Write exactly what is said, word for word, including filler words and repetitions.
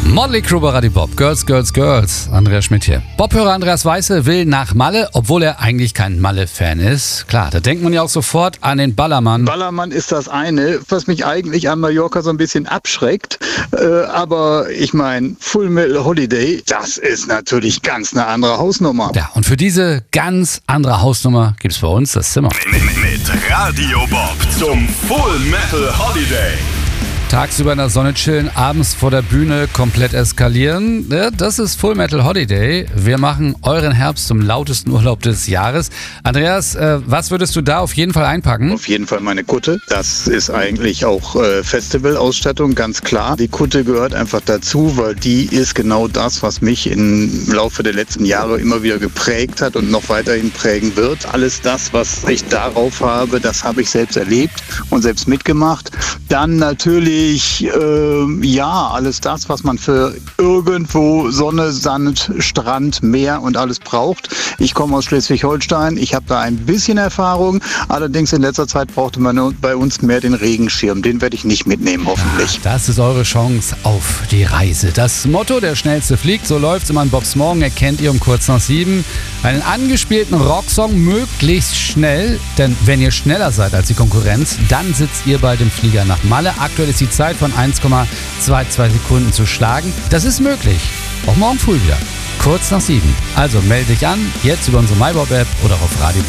Motley Crue bei Radio Bob. Girls, Girls, Girls. Andreas Schmidt hier. Bobhörer Andreas Weiße will nach Malle, obwohl er eigentlich kein Malle-Fan ist. Klar, da denkt man ja auch sofort an den Ballermann. Ballermann ist das eine, was mich eigentlich an Mallorca so ein bisschen abschreckt. Äh, aber ich meine, Full Metal Holiday, das ist natürlich ganz eine andere Hausnummer. Ja, und für diese ganz andere Hausnummer gibt es bei uns das Zimmer. Mit, mit Radio Bob zum Full Metal Holiday. Tagsüber in der Sonne chillen, abends vor der Bühne komplett eskalieren. Ja, das ist Full Metal Holiday. Wir machen euren Herbst zum lautesten Urlaub des Jahres. Andreas, äh, was würdest du da auf jeden Fall einpacken? Auf jeden Fall meine Kutte. Das ist eigentlich auch äh, Festivalausstattung, ganz klar. Die Kutte gehört einfach dazu, weil die ist genau das, was mich im Laufe der letzten Jahre immer wieder geprägt hat und noch weiterhin prägen wird. Alles das, was ich darauf habe, das habe ich selbst erlebt und selbst mitgemacht. Dann natürlich Ich, äh, ja, alles das, was man für irgendwo Sonne, Sand, Strand, Meer und alles braucht. Ich komme aus Schleswig-Holstein, ich habe da ein bisschen Erfahrung, allerdings in letzter Zeit brauchte man bei uns mehr den Regenschirm. Den werde ich nicht mitnehmen, hoffentlich. Das ist eure Chance auf die Reise. Das Motto, der Schnellste fliegt, so läuft's immer in Bobs Morgen, erkennt ihr um kurz nach sieben. Einen angespielten Rocksong möglichst schnell, denn wenn ihr schneller seid als die Konkurrenz, dann sitzt ihr bald im Flieger nach Malle. Aktuell ist die Zeit von eins Komma zweiundzwanzig Sekunden zu schlagen. Das ist möglich. Auch morgen früh wieder. Kurz nach sieben. Also melde dich an, jetzt über unsere MyBob-App oder auf radio